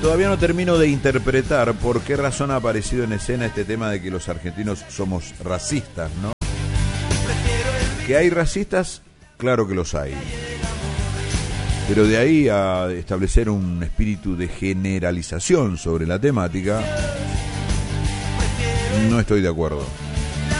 Todavía no termino de interpretar por qué razón ha aparecido en escena este tema de que los argentinos somos racistas, ¿no? Que hay racistas, claro que los hay. Pero de ahí a establecer un espíritu de generalización sobre la temática, no estoy de acuerdo.